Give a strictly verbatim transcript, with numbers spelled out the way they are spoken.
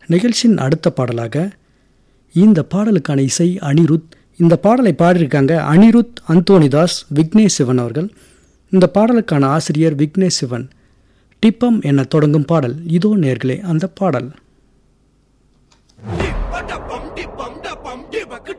நிகழ்ச்சியின் அடுத்த பாடலாக இந்த பாடலுக்கான இசை அனிருத். இந்த பாடலை பாடியிருக்காங்க அனிருத், அந்தோனிதாஸ், விக்னேஷ் சிவன் அவர்கள். இந்த பாடலுக்கான ஆசிரியர் விக்னேஷ் சிவன். டிப்பம் என தொடங்கும் பாடல் இதோ நேர்களே அந்த பாடல்.